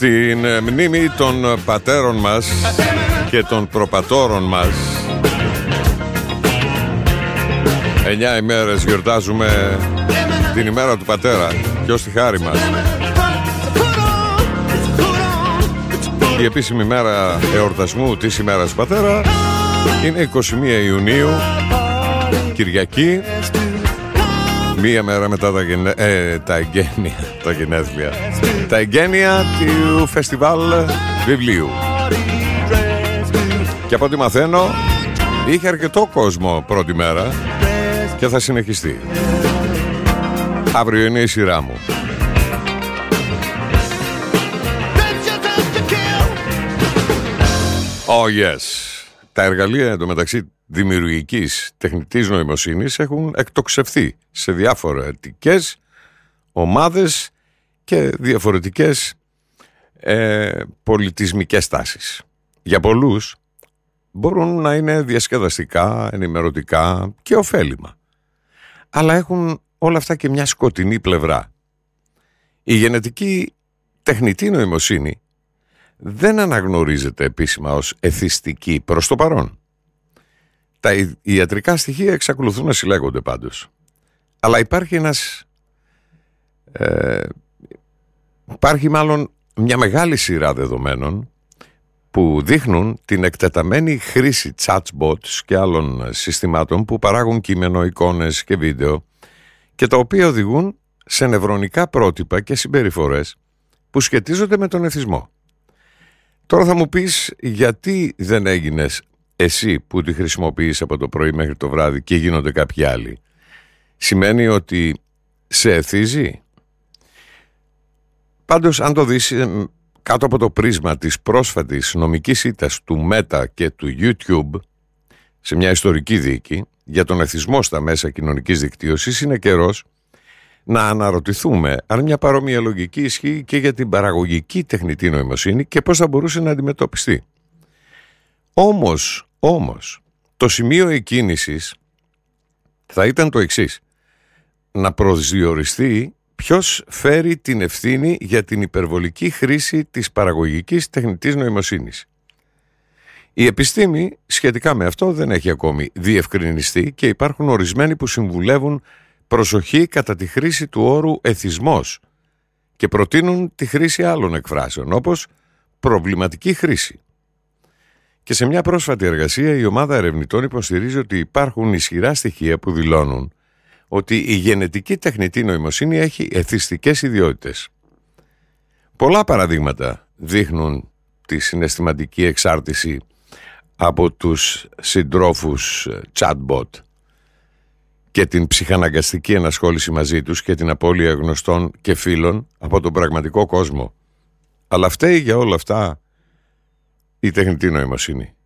Στην μνήμη των πατέρων μας και των προπατώρων μας 9 ημέρες γιορτάζουμε την ημέρα του πατέρα και ως τη χάρη μας. Η επίσημη μέρα εορτασμού της ημέρας του πατέρα είναι 21 Ιουνίου, Κυριακή, μία μέρα μετά τα εγγένεια του φεστιβάλ βιβλίου. Και από ό,τι μαθαίνω είχε αρκετό κόσμο πρώτη μέρα και θα συνεχιστεί. Αύριο είναι η σειρά μου. Oh yes. Τα εργαλεία εντωμεταξύ δημιουργικής τεχνητής νοημοσύνης έχουν εκτοξευθεί σε διαφορετικές ομάδες και διαφορετικές πολιτισμικές τάσεις. Για πολλούς μπορούν να είναι διασκεδαστικά, ενημερωτικά και ωφέλιμα. Αλλά έχουν όλα αυτά και μια σκοτεινή πλευρά. Η γενετική τεχνητή νοημοσύνη δεν αναγνωρίζεται επίσημα ως εθιστική προς το παρόν. Τα ιατρικά στοιχεία εξακολουθούν να συλλέγονται πάντως. Αλλά υπάρχει μάλλον μια μεγάλη σειρά δεδομένων που δείχνουν την εκτεταμένη χρήση chatbots και άλλων συστημάτων που παράγουν κείμενο, εικόνες και βίντεο και τα οποία οδηγούν σε νευρονικά πρότυπα και συμπεριφορές που σχετίζονται με τον εθισμό. Τώρα θα μου πεις γιατί δεν έγινες εσύ που τη χρησιμοποιείς από το πρωί μέχρι το βράδυ και γίνονται κάποιοι άλλοι. Σημαίνει ότι σε εθίζει? Πάντως αν το δεις κάτω από το πρίσμα της πρόσφατης νομικής ήττας του Meta και του YouTube σε μια ιστορική δίκη για τον εθισμό στα μέσα κοινωνικής δικτύωσης, είναι καιρός να αναρωτηθούμε αν μια παρόμοια λογική ισχύει και για την παραγωγική τεχνητή νοημοσύνη και πώς θα μπορούσε να αντιμετωπιστεί. Όμως, το σημείο εκκίνησης θα ήταν το εξής: να προσδιοριστεί ποιος φέρει την ευθύνη για την υπερβολική χρήση της παραγωγικής τεχνητής νοημοσύνης. Η επιστήμη σχετικά με αυτό δεν έχει ακόμη διευκρινιστεί και υπάρχουν ορισμένοι που συμβουλεύουν προσοχή κατά τη χρήση του όρου εθισμός και προτείνουν τη χρήση άλλων εκφράσεων όπως προβληματική χρήση. Και σε μια πρόσφατη εργασία η ομάδα ερευνητών υποστηρίζει ότι υπάρχουν ισχυρά στοιχεία που δηλώνουν ότι η γενετική τεχνητή νοημοσύνη έχει εθιστικές ιδιότητες. Πολλά παραδείγματα δείχνουν τη συναισθηματική εξάρτηση από τους συντρόφους chatbot και την ψυχαναγκαστική ενασχόληση μαζί τους και την απώλεια γνωστών και φίλων από τον πραγματικό κόσμο. Αλλά φταίει για όλα αυτά η τεχνητή νοημοσύνη?